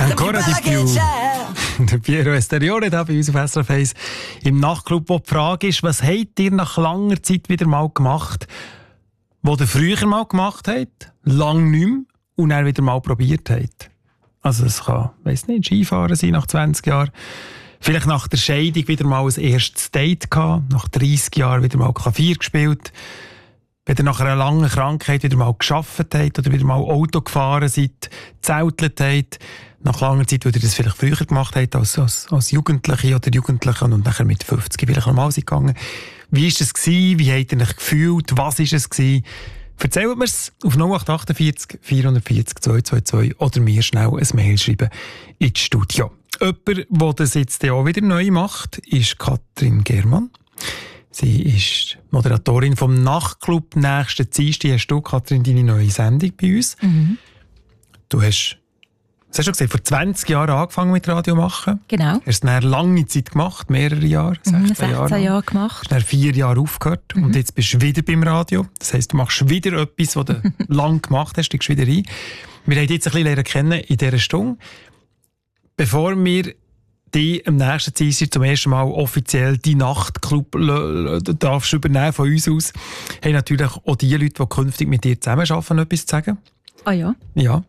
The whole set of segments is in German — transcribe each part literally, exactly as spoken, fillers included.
Ancora di più. Der Piero Esteriore da bei uns auf S R F eins im Nachtclub, wo die Frage ist, was habt ihr nach langer Zeit wieder mal gemacht, was ihr früher mal gemacht habt, lang nicht mehr, und dann wieder mal probiert habt? Also es kann, weiss nicht, Skifahren sein nach zwanzig Jahren, vielleicht nach der Scheidung wieder mal ein erstes Date gehabt, nach dreissig Jahren wieder mal Klavier gespielt, wenn ihr nach einer langen Krankheit wieder mal gearbeitet habt oder wieder mal Auto gefahren seid, zeltelt habt, nach langer Zeit, wo ihr das vielleicht früher gemacht habt als, als, als Jugendliche oder Jugendliche und nachher mit fünfzig vielleicht nochmal seid gegangen. Wie war es gewesen? Wie habt ihr euch gefühlt? Was war es gewesen? Erzählt mir es auf null acht acht vier vier vier zwei zwei zwei oder mir schnell ein Mail schreiben ins Studio. Jemand, der das jetzt auch wieder neu macht, ist Katrin Germann. Sie ist Moderatorin vom Nachtclub. Nächsten Dienstag hast du, Katrin, deine neue Sendung bei uns. Mhm. Du hast, das hast du gesagt, vor zwanzig Jahren angefangen mit Radio machen. Genau. Du hast es eine lange Zeit gemacht, mehrere Jahre, sechzehn, sechzehn Jahre. sechzehn Jahre gemacht. Du hast dann vier Jahre aufgehört mhm. und jetzt bist du wieder beim Radio. Das heisst, du machst wieder etwas, was du lange gemacht hast, steigst wieder ein. Wir haben dich jetzt ein bisschen lernen kennen in dieser Stunde. Bevor wir die am nächsten Dienstag zum ersten Mal offiziell die Nachtclub darfst übernehmen von uns aus, haben natürlich auch die Leute, die künftig mit dir zusammenarbeiten, etwas zu sagen. Ah ja? Ja.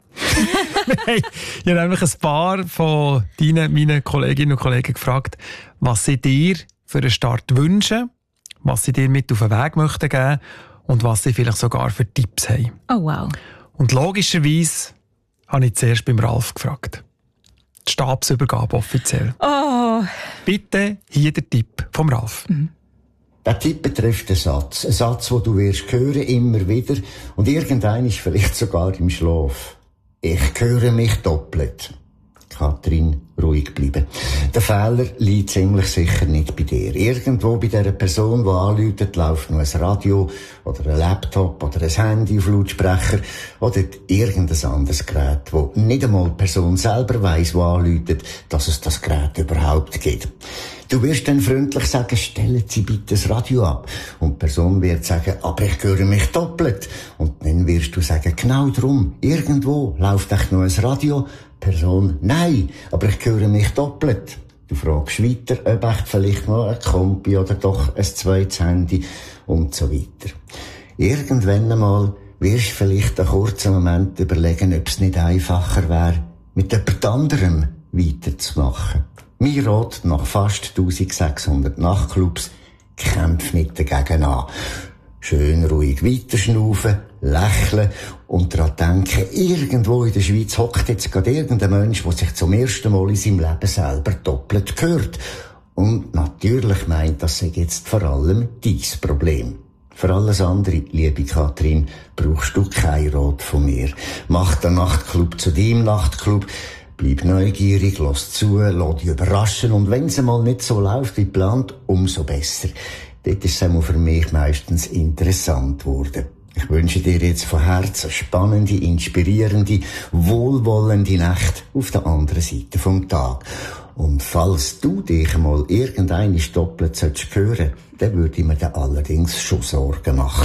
Ich habe nämlich ein paar von deinen, meinen Kolleginnen und Kollegen gefragt, was sie dir für einen Start wünschen, was sie dir mit auf den Weg möchten geben und was sie vielleicht sogar für Tipps haben. Oh wow. Und logischerweise habe ich zuerst beim Ralf gefragt. Die Stabsübergabe offiziell. Oh. Bitte hier der Tipp vom Ralf. Mhm. Der Tipp betrifft einen Satz. Ein Satz, den du wirst hören, immer wieder. Und irgendein ist vielleicht sogar im Schlaf. Ich höre mich doppelt. Katrin, ruhig bleiben. Der Fehler liegt ziemlich sicher nicht bei dir. Irgendwo bei dieser Person, die anruft, läuft noch ein Radio oder ein Laptop oder ein Handy auf Lautsprecher oder irgendein anderes Gerät, wo nicht einmal die Person selber weiss, wo anruft, dass es das Gerät überhaupt gibt. Du wirst dann freundlich sagen, stellen Sie bitte das Radio ab. Und die Person wird sagen, aber ich höre mich doppelt. Und dann wirst du sagen, genau drum, irgendwo läuft echt noch ein Radio. Person, nein, aber ich höre mich doppelt. Du fragst weiter, ob echt vielleicht noch ein Kompi oder doch ein zweites Handy und so weiter. Irgendwann einmal wirst du vielleicht einen kurzen Moment überlegen, ob es nicht einfacher wäre, mit jemand anderem weiterzumachen. Mein Rat nach fast eintausendsechshundert Nachtclubs, kämpf nicht dagegen an. Schön ruhig weiterschnaufen, lächeln und daran denken, irgendwo in der Schweiz hockt jetzt gerade irgendein Mensch, der sich zum ersten Mal in seinem Leben selber doppelt hört. Und natürlich meint, das sei jetzt vor allem dein Problem. Für alles andere, liebe Katrin, brauchst du keinen Rat von mir. Mach den Nachtclub zu deinem Nachtclub. Bleib neugierig, lass zu, lass dich überraschen und wenn es mal nicht so läuft wie geplant, umso besser. Dort ist es für mich meistens interessant geworden. Ich wünsche dir jetzt von Herzen spannende, inspirierende, wohlwollende Nacht auf der anderen Seite vom Tag. Und falls du dich mal irgendeine doppelt sollst hören, dann würde ich mir dann allerdings schon Sorgen machen.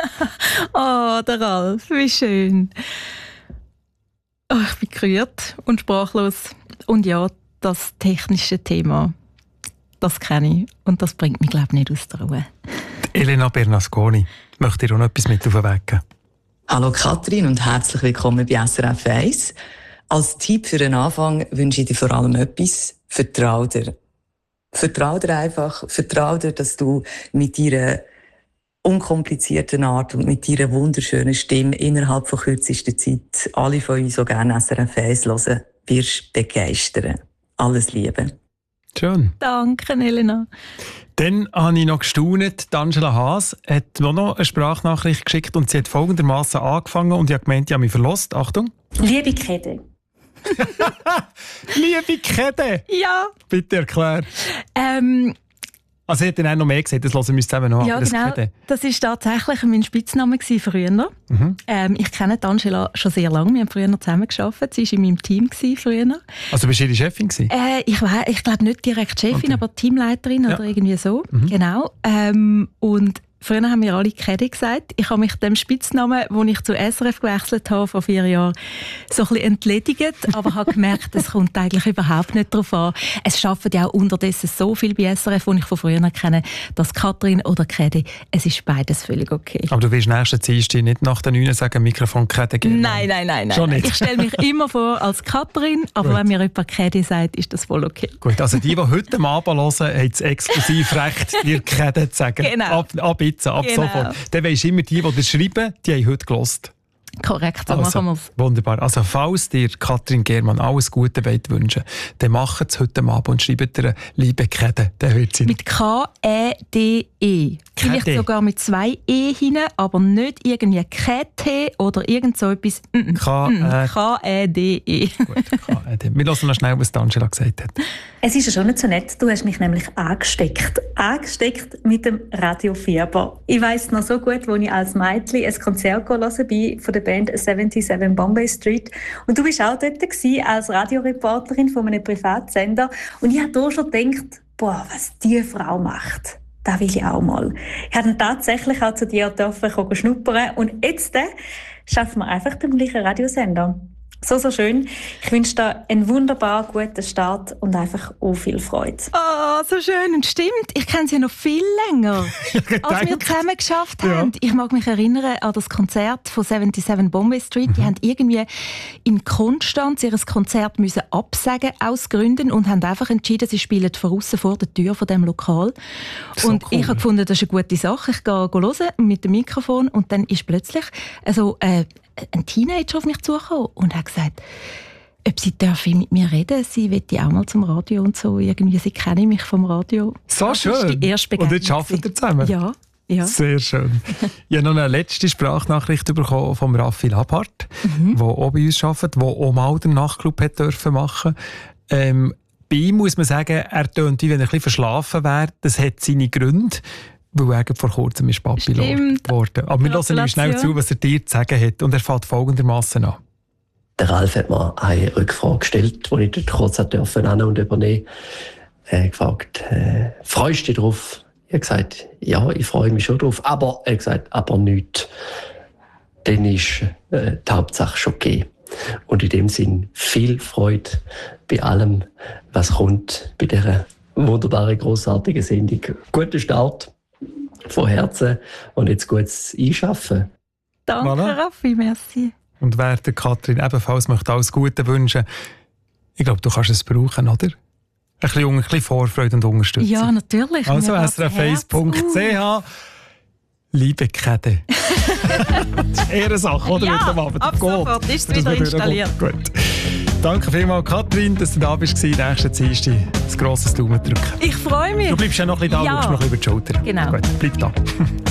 Oh, der Ralf, wie schön. Oh, ich bin gerührt und sprachlos. Und ja, das technische Thema, das kenne ich. Und das bringt mich, glaube ich, nicht aus der Ruhe. Elena Bernasconi, möchte dir auch noch etwas mit auf den Weg geben? Hallo Katrin und herzlich willkommen bei S R F eins. Als Tipp für den Anfang wünsche ich dir vor allem etwas. Vertrau dir. Vertrau dir einfach. Vertrau dir, dass du mit deiner unkomplizierten Art und mit deiner wunderschönen Stimme innerhalb von kürzester Zeit alle von uns, die gerne S R F eins hören, wirst begeistern. Alles Liebe. Schön. Danke, Elena. Dann habe ich noch gestaunt, Angela Haas hat mir noch eine Sprachnachricht geschickt und sie hat folgendermaßen angefangen und ich habe gemeint, ich habe mich verlost. Achtung. Liebe Kette. Liebe Kette? Ja. Bitte erklär. Ähm, also sie hat dann auch noch mehr gesagt, das hören wir uns zusammen noch an. Ja, genau. Kette. Das war tatsächlich mein Spitzname früher. Mhm. Ähm, ich kenne Angela schon sehr lange. Wir haben früher zusammengearbeitet. Sie war in meinem Team früher. Also bist du ihre Chefin gewesen? Äh, ich ich glaube nicht direkt Chefin, okay. aber Teamleiterin okay. oder irgendwie so. Mhm. Genau. Ähm, und früher haben wir alle Kädi gesagt. Ich habe mich dem Spitznamen, den ich zu S R F gewechselt habe, vor vier Jahren, so ein bisschen entledigt, aber habe gemerkt, es kommt eigentlich überhaupt nicht darauf an. Es arbeiten ja auch unterdessen so viel bei S R F, die ich von früher kenne, dass Katrin oder Kädi, es ist beides völlig okay. Aber du willst nächsten Dienstag nicht nach den neun sagen, Mikrofon Kädi geben? Nein, nein, nein. nein. Schon nicht. Ich stelle mich immer vor als Katrin, aber Gut. wenn mir jemand Kädi sagt, ist das voll okay. Gut, also die, die heute am Abend hören, haben das exklusiv Recht, dir Kädi zu sagen. Genau. Ab, ab jetzt, ab Genau. sofort. Dann weisst du immer, die, die das schreiben, die haben heute gehört. Korrekt, so Also, machen wir es. wunderbar. Also falls dir Katrin Germann alles Gute wünschen, dann macht es heute Abend und schreibt dir liebe Kädi, dann wird sie... Mit K E D E. Vielleicht Kädi. sogar mit zwei E hinten, aber nicht irgendwie K-T oder irgend so etwas. Mm, K- mm, äh, K E D E. Gut, K E D. Wir hören noch schnell, was Angela gesagt hat. Es ist ja schon nicht so nett, du hast mich nämlich angesteckt. Angesteckt mit dem Radiofieber. Ich weiss noch so gut, als ich als Mädchen ein Konzert hören bin von der Band siebenundsiebzig Bombay Street. Und du bist auch dort gewesen, als Radioreporterin von einem Privatsender. Und ich habe da schon gedacht, boah, was diese Frau macht. Das will ich auch mal. Ich habe dann tatsächlich auch zu dir dürfen schnuppern. Und jetzt äh, schaffen wir einfach beim gleichen Radiosender. So, so schön. Ich wünsche dir einen wunderbar guten Start und einfach auch viel Freude. Oh, so schön. Und stimmt, ich kenne sie ja noch viel länger, als wir zusammen geschafft haben. Ja. Ich mag mich erinnern an das Konzert von siebenundsiebzig Bombay Street. Mhm. Die haben irgendwie in Konstanz ihr Konzert müssen absagen aus Gründen und haben einfach entschieden, sie spielen voraus vor der Tür von dem Lokal. So und cool. Ich habe gefunden, das ist eine gute Sache. Ich gehe hören mit dem Mikrofon und dann ist plötzlich also, äh, ein Teenager auf mich zugekommen und hat gesagt, ob sie dürfen mit mir reden, sie möchte auch mal zum Radio und so. Irgendwie, sie kennen mich vom Radio. So das schön. Ist die erste und jetzt arbeitet ihr zusammen? Ja. Ja. Sehr schön. Ich habe noch eine letzte Sprachnachricht bekommen von Raffi Labart, mhm. der auch bei uns arbeitet, der auch mal den Nachtclub hat dürfen machen. Ähm, bei ihm muss man sagen, er tönt, wie wenn er ein bisschen verschlafen wäre. Das hat seine Gründe. Weil er vor kurzem ist Papi geworden. Aber wir hören ihm schnell zu, was er dir zu sagen hat. Und er fängt folgendermaßen an. Der Ralf hat mir eine Rückfrage gestellt, die ich dort kurz durfte und übernehmen. Er hat gefragt, äh, freust du dich drauf? Ich habe gesagt, ja, ich freue mich schon drauf. Aber er hat gesagt, aber nichts. Dann ist äh, die Hauptsache schon okay. Und in dem Sinn viel Freude bei allem, was kommt, bei dieser wunderbaren, grossartigen Sendung. Guten Start. Von Herzen und jetzt gutes Einschaffen. Danke, voilà. Raffi, merci. Und wer der Katrin ebenfalls möchte alles Gute wünschen, ich glaube, du kannst es brauchen, oder? Ein bisschen, ein bisschen Vorfreude und Unterstützung. Ja, natürlich. Also s r f eins punkt c h. Liebe Kädi. Das ist eher eine Sache, oder? Ja, ab sofort ist es wieder installiert. Gut. Danke vielmals, Katrin, dass du da bist. Nächsten Dienstag ein grosses Daumen drücken. Ich freue mich. Du bleibst ja noch ein bisschen da, ja. schaust noch ein bisschen über die Schulter. Genau. Gut, bleib da.